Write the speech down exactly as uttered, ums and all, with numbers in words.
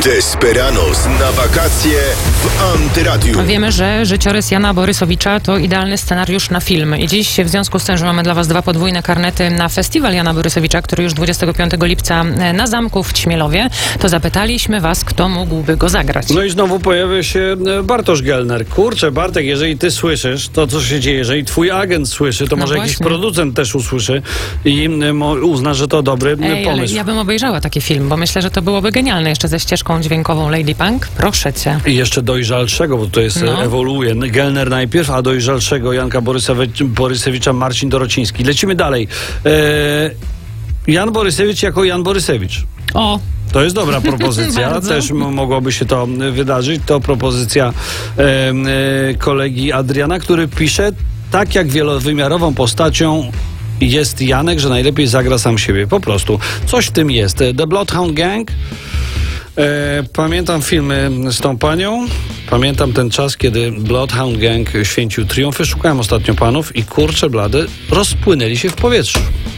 Desperados na wakacje w Antyradiu. Wiemy, że życiorys Jana Borysowicza to idealny scenariusz na film. I dziś w związku z tym, że mamy dla Was dwa podwójne karnety na festiwal Jana Borysowicza, który już dwudziestego piątego lipca na Zamku w Ćmielowie, to zapytaliśmy Was, kto mógłby go zagrać. No i znowu pojawia się Bartosz Gelner. Kurczę, Bartek, jeżeli ty słyszysz to, co się dzieje, jeżeli twój agent słyszy, to No może właśnie. jakiś producent też usłyszy i uzna, że to dobry Ej, pomysł. ale ja bym obejrzała taki film, bo myślę, że to byłoby genialne. Jeszcze ze ścieżką dźwiękową Lady Punk. Proszę cię. I jeszcze dojrzalszego, bo to jest No. ewoluuje. Gelner najpierw, a dojrzalszego Janka Borysowicza, Borysewicza Marcin Dorociński. Lecimy dalej. E, Jan Borysewicz jako Jan Borysewicz. O! To jest dobra propozycja. Bardzo. Też m- mogłoby się to wydarzyć. To propozycja e, e, kolegi Adriana, który pisze, tak jak wielowymiarową postacią jest Janek, że najlepiej zagra sam siebie. Po prostu. Coś w tym jest. The Bloodhound Gang. E, pamiętam filmy z tą panią. Pamiętam ten czas, kiedy Bloodhound Gang święcił triumfy. Szukałem ostatnio panów i kurczę blady rozpłynęli się w powietrzu.